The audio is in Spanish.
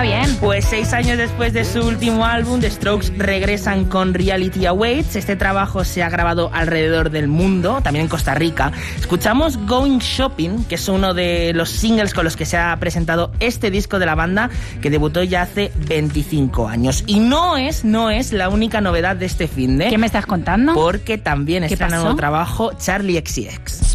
Está bien. Pues 6 años después de su último álbum, The Strokes regresan con Reality Awaits. Este trabajo se ha grabado alrededor del mundo, también en Costa Rica. Escuchamos Going Shopping, que es uno de los singles con los que se ha presentado este disco de la banda, que debutó ya hace 25 años. Y no es la única novedad de este finde. ¿Qué me estás contando? Porque también está en pasó? nuevo trabajo Charli XCX.